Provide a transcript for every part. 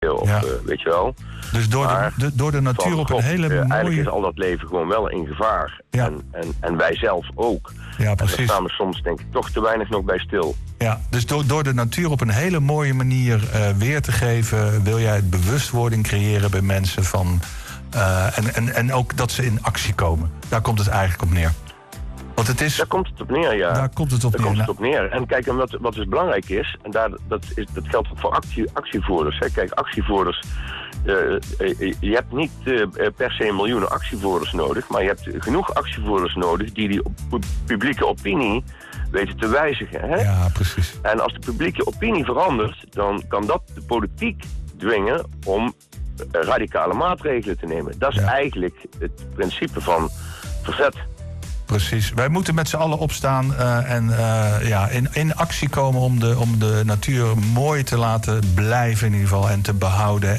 of weet je wel. Dus door de natuur op een hele mooie... Eigenlijk is al dat leven gewoon wel in gevaar. Ja. En wij zelf ook. Ja, precies. En daar staan we soms denk ik toch te weinig nog bij stil. Ja, dus door de natuur op een hele mooie manier weer te geven... wil jij bewustwording creëren bij mensen van... En ook dat ze in actie komen. Daar komt het eigenlijk op neer. Want het is... Daar komt het op neer, ja. Daar komt het op neer. En kijk, en wat dus belangrijk is... en dat geldt ook voor actievoerders. Hè. Kijk, actievoerders... je hebt niet per se miljoenen actievoerders nodig... maar je hebt genoeg actievoerders nodig... die publieke opinie weten te wijzigen. Hè? Ja, precies. En als de publieke opinie verandert... dan kan dat de politiek dwingen om radicale maatregelen te nemen. Dat is eigenlijk het principe van verzet. Precies. Wij moeten met z'n allen opstaan in actie komen om de natuur mooi te laten blijven in ieder geval en te behouden.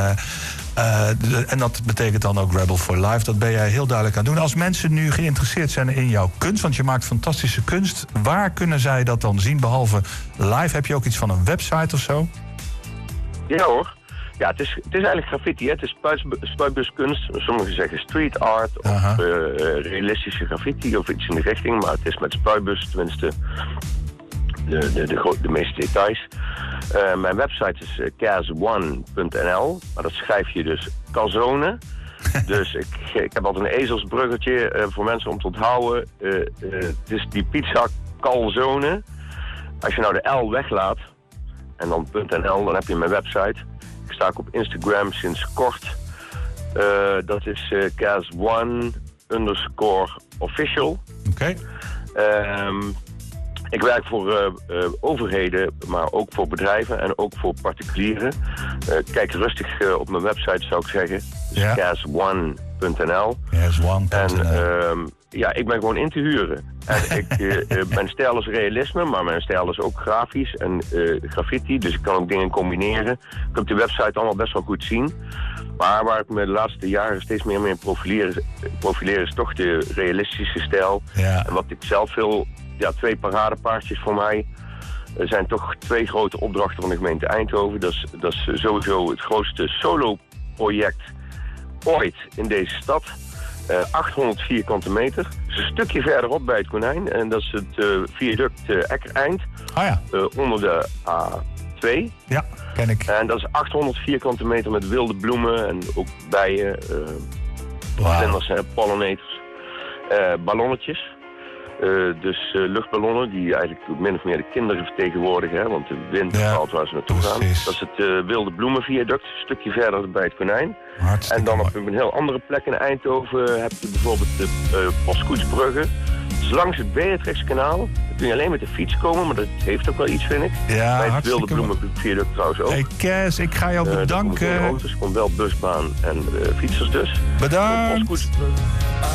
En dat betekent dan ook Rebel for Life. Dat ben jij heel duidelijk aan het doen. Als mensen nu geïnteresseerd zijn in jouw kunst, want je maakt fantastische kunst, waar kunnen zij dat dan zien? Behalve live, heb je ook iets van een website of zo? Ja hoor. Ja, het is eigenlijk graffiti, hè. Het is spuitbuskunst. Sommigen zeggen street art of realistische graffiti of iets in de richting. Maar het is met spuitbus, tenminste de meeste details. Mijn website is cas1.nl, maar dat schrijf je dus calzone. Dus ik heb altijd een ezelsbruggetje voor mensen om te onthouden. Het is die pizza calzone. Als je nou de L weglaat en dan .nl, dan heb je mijn website. Ik sta ook op Instagram sinds kort. Dat is cas1_official. Oké. Ik werk voor overheden, maar ook voor bedrijven en ook voor particulieren. Kijk rustig op mijn website, zou ik zeggen. Dus cas1.nl. Cas1.nl. En ik ben gewoon in te huren. En mijn stijl is realisme, maar mijn stijl is ook grafisch en graffiti. Dus ik kan ook dingen combineren. Ik kan op de website allemaal best wel goed zien. Maar waar ik me de laatste jaren steeds meer mee profileren is toch de realistische stijl. Ja. En wat ik zelf wil, twee paradepaardjes voor mij zijn toch 2 grote opdrachten van de gemeente Eindhoven. Dat is sowieso het grootste solo-project ooit in deze stad. 800 vierkante meter. Dus een stukje verderop bij het Konijn. En dat is het viaduct Eckereind. Onder de A2. Ja, ken ik. En dat is 800 vierkante meter met wilde bloemen en ook bijen, vlinders, pollinators, ballonnetjes. Dus luchtballonnen die eigenlijk min of meer de kinderen vertegenwoordigen, hè, want de wind bepaalt waar ze naartoe gaan. Dat is het wilde bloemenviaduct, een stukje verder bij het Konijn. Hartstikke en dan mooi. op een heel andere plek in Eindhoven heb je bijvoorbeeld de Postkoetsbrugge. Dus langs het Beatrixkanaal. Dan kun je alleen met de fiets komen, maar dat heeft ook wel iets, vind ik. Ja, bij het wilde bloemenviaduct trouwens ook. Hey Cas, ik ga jou bedanken. Er komt wel busbaan en fietsers dus. Bedankt.